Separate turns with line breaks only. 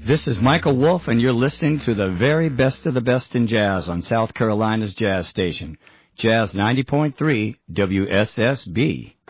This is Michael Wolf, and you're listening to the very best of the best in jazz on South Carolina's Jazz Station, Jazz 90.3 WSSB.